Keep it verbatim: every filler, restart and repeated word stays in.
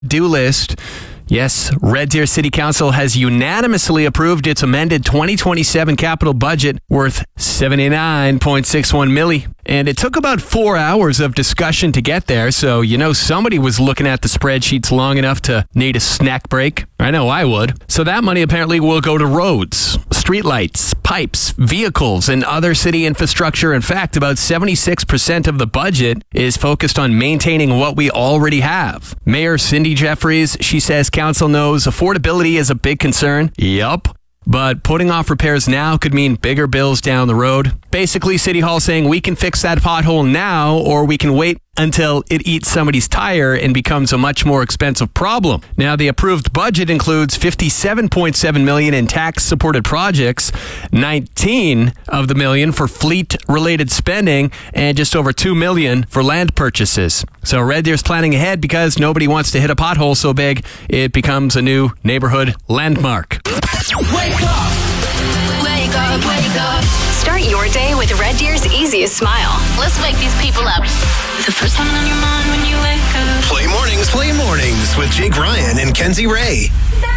do list. Yes, Red Deer City Council has unanimously approved its amended twenty twenty-seven capital budget worth seventy-nine point six one million dollars. And it took about four hours of discussion to get there, so you know somebody was looking at the spreadsheets long enough to need a snack break. I know I would. So that money apparently will go to roads, streetlights, pipes, vehicles, and other city infrastructure. In fact, about seventy-six percent of the budget is focused on maintaining what we already have. Mayor Cindy Jeffries, she says council knows affordability is a big concern. Yup. But putting off repairs now could mean bigger bills down the road. Basically, City Hall saying we can fix that pothole now, or we can wait until it eats somebody's tire and becomes a much more expensive problem. Now, the approved budget includes fifty-seven point seven million dollars in tax-supported projects, nineteen of the million for fleet-related spending, and just over two million dollars for land purchases. So Red Deer's planning ahead because nobody wants to hit a pothole so big it becomes a new neighborhood landmark. Wake up! Wake up, wake up. Start your day with Red Deer's easiest smile. Let's wake these people up. The first one on your mind when you wake up. Play mornings, play mornings with Jake Ryan and Kenzie Ray.